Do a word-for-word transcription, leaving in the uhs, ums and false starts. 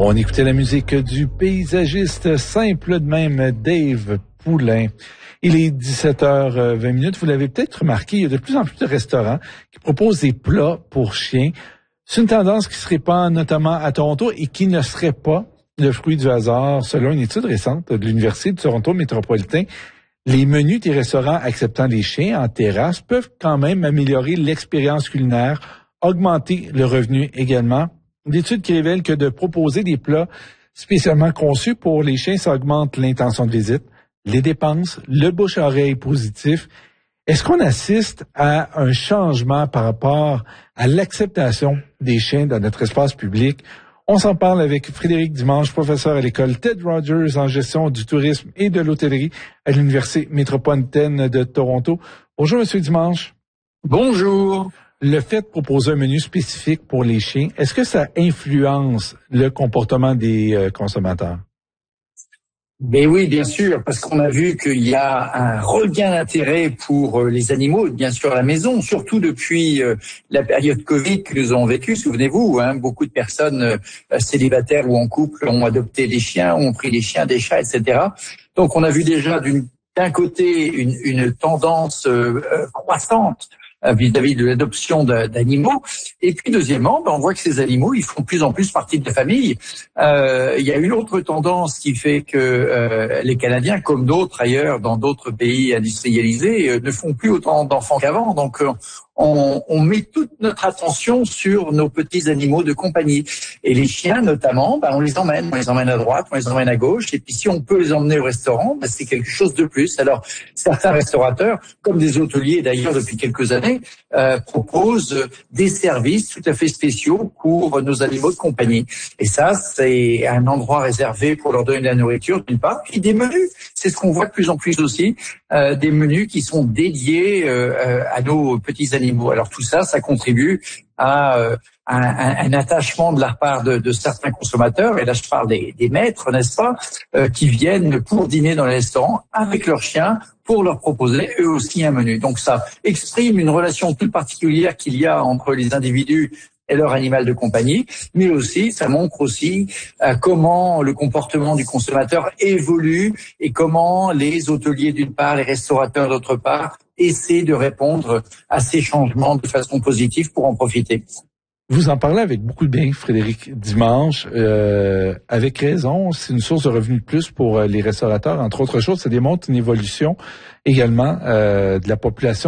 On écoutait la musique du paysagiste simple de même, Dave Poulain. Il est dix-sept heures vingt. Vous l'avez peut-être remarqué, il y a de plus en plus de restaurants qui proposent des plats pour chiens. C'est une tendance qui se répand notamment à Toronto et qui ne serait pas le fruit du hasard. Selon une étude récente de l'Université de Toronto métropolitain, les menus des restaurants acceptant les chiens en terrasse peuvent quand même améliorer l'expérience culinaire, augmenter le revenu également. L'étude qui révèle que de proposer des plats spécialement conçus pour les chiens, ça augmente l'intention de visite, les dépenses, le bouche-à-oreille positif. Est-ce qu'on assiste à un changement par rapport à l'acceptation des chiens dans notre espace public? On s'en parle avec Frédéric Dimanche, professeur à l'école Ted Rogers en gestion du tourisme et de l'hôtellerie à l'Université métropolitaine de Toronto. Bonjour, Monsieur Dimanche. Bonjour. Le fait de proposer un menu spécifique pour les chiens, est-ce que ça influence le comportement des euh, consommateurs? Ben oui, bien sûr, parce qu'on a vu qu'il y a un regain d'intérêt pour les animaux, bien sûr à la maison, surtout depuis la période Covid que nous avons vécue. Souvenez-vous, hein, beaucoup de personnes euh, célibataires ou en couple ont adopté des chiens, ont pris des chiens, des chats, et cetera. Donc on a vu déjà d'une, d'un côté une, une tendance euh, croissante vis-à-vis de l'adoption d'animaux. Et puis, deuxièmement, ben, on voit que ces animaux, ils font de plus en plus partie de la famille. Euh, il y a une autre tendance qui fait que euh, les Canadiens, comme d'autres ailleurs, dans d'autres pays industrialisés, euh, ne font plus autant d'enfants qu'avant. Donc, euh, on, on met toute notre attention sur nos petits animaux de compagnie. Et les chiens, notamment, ben, on les emmène. On les emmène à droite, on les emmène à gauche. Et puis, si on peut les emmener au restaurant, ben, c'est quelque chose de plus. Alors, certains restaurateurs, comme des hôteliers d'ailleurs depuis quelques années, Euh, propose des services tout à fait spéciaux pour nos animaux de compagnie. Et ça, c'est un endroit réservé pour leur donner de la nourriture, d'une part, puis des menus. C'est ce qu'on voit de plus en plus aussi, euh, des menus qui sont dédiés euh, à nos petits animaux. Alors tout ça, ça contribue à euh, un, un, un attachement de la part de, de certains consommateurs, et là je parle des, des maîtres, n'est-ce pas, euh, qui viennent pour dîner dans les restaurants avec leurs chiens pour leur proposer eux aussi un menu. Donc ça exprime une relation toute particulière qu'il y a entre les individus et leur animal de compagnie, mais aussi ça montre aussi euh, comment le comportement du consommateur évolue et comment les hôteliers d'une part, les restaurateurs d'autre part, essaient de répondre à ces changements de façon positive pour en profiter. Vous en parlez avec beaucoup de bien, Frédéric Dimanche, euh, avec raison. C'est une source de revenus de plus pour les restaurateurs. Entre autres choses, ça démontre une évolution également euh, de la population.